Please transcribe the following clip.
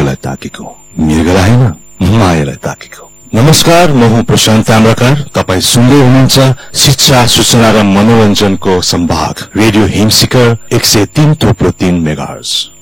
मृगलाई ताकेको, मृगलाई हैन मायालाई ताकेको। नमस्कार, म हुँ प्रशान्त ताम्राकार। तपाई सुन्दै हुनुहुन्छ शिक्षा, सूचना र मनोरञ्जनको सम्भाग रेडियो हिमशिखर 103.3 मेगाहर्ज।